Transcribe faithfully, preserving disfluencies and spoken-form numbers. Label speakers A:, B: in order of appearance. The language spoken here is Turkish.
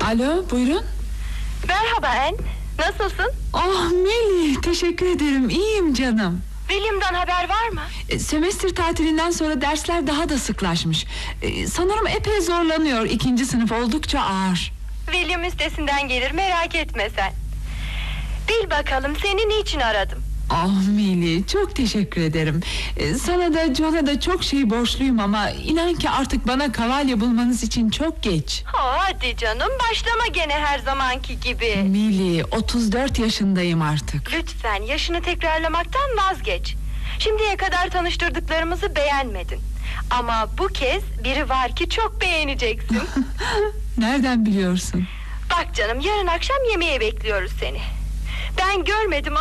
A: Alo, buyurun.
B: Merhaba Anne, nasılsın?
A: Oh Melih, teşekkür ederim, iyiyim canım.
B: William'dan haber var mı?
A: E, Sömestr tatilinden sonra dersler daha da sıklaşmış. E, Sanırım epey zorlanıyor, ikinci sınıf oldukça ağır.
B: William üstesinden gelir, merak etme sen. Bil bakalım, seni niçin aradım?
A: Oh Melih, çok teşekkür ederim. E, Sana da John'a da çok şey borçluyum ama inan ki artık bana kavalye bulmanız için çok geç.
B: Oh, hadi canım, başlama gene her zamanki gibi.
A: Melih, otuz dört yaşındayım artık.
B: Lütfen yaşını tekrarlamaktan vazgeç. Şimdiye kadar tanıştırdıklarımızı beğenmedin. Ama bu kez biri var ki çok beğeneceksin.
A: Nereden biliyorsun?
B: Bak canım, yarın akşam yemeğe bekliyoruz seni. Ben görmedim